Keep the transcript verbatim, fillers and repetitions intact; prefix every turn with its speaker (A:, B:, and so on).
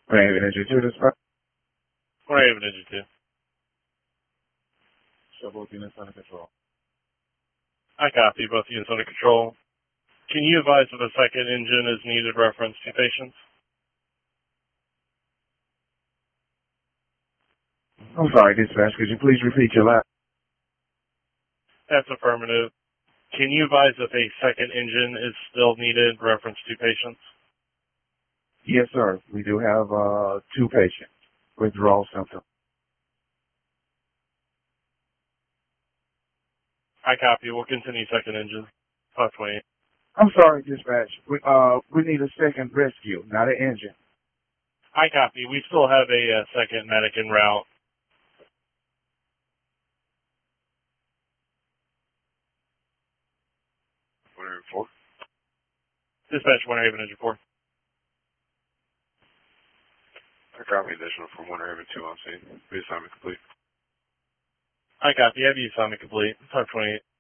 A: Raven Engine two, this part.
B: Raven Engine two.
A: So both units under control.
B: I copy, both units under control. Can you advise if a second engine is needed reference to patients?
A: I'm sorry, dispatch. Could you please repeat your last?
B: That's affirmative. Can you advise if a second engine is still needed reference to patients?
A: Yes, sir. We do have uh, two patients with withdrawal symptoms.
B: I copy. We'll continue second engine. five twenty-eight.
A: I'm sorry, dispatch. We, uh, we need a second rescue, not an engine.
B: I copy. We still have a uh, second medic en route.
C: one oh four.
B: Dispatch one Raven Engine four.
C: I copy additional from one Raven two on scene. Reassignment complete.
B: I copy. Have you assignment complete. five twenty-eight.